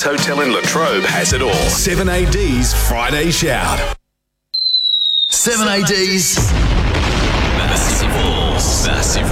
Hotel in Latrobe has it all. 7AD's Friday Shout. 7AD's Massive Balls. Massive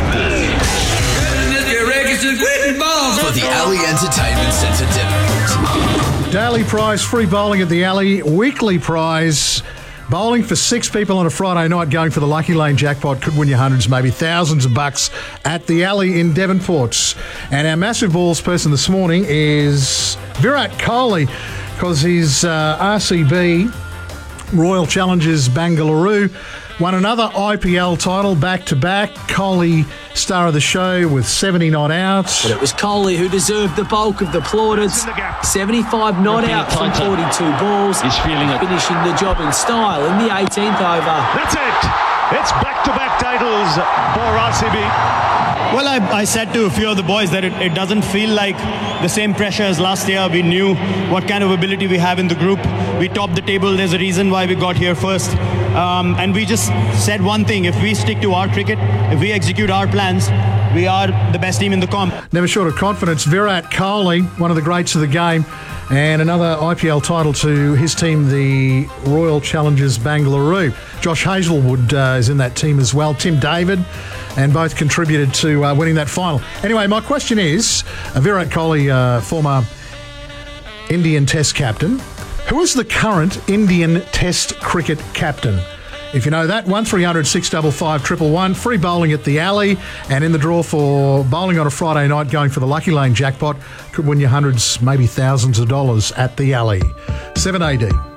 Balls. For the Alley Entertainment Centre, Devonport. Daily prize, free bowling at the Alley. Weekly prize, bowling for 6 people on a Friday night, going for the Lucky Lane jackpot. Could win you hundreds, maybe thousands of bucks at the Alley in Devonport. And our Massive Balls person this morning is Virat Kohli, because his RCB, Royal Challengers Bengaluru, won another IPL title back-to-back. Kohli, star of the show with 70 not outs. But it was Kohli who deserved the bulk of the plaudits. 75 not out from 42 balls. He's feeling it. Finishing the job in style in the 18th over. That's it. It's back-to-back titles for RCB. Well, I said to a few of the boys that it doesn't feel like the same pressure as last year. We knew what kind of ability we have in the group. We topped the table. There's a reason why we got here first. And we just said one thing. If we stick to our cricket, if we execute our plans, we are the best team in the comp. Never short of confidence. Virat Kohli, one of the greats of the game, and another IPL title to his team, the Royal Challengers Bengaluru. Josh Hazlewood is in that team as well. Tim David, and both contributed to winning that final. Anyway, my question is, Virat Kohli, former Indian Test captain, who is the current Indian Test cricket captain? If you know that, 1300 655 111, free bowling at the Alley, and in the draw for bowling on a Friday night, going for the Lucky Lane jackpot, could win you hundreds, maybe thousands of dollars at the Alley. 7AD.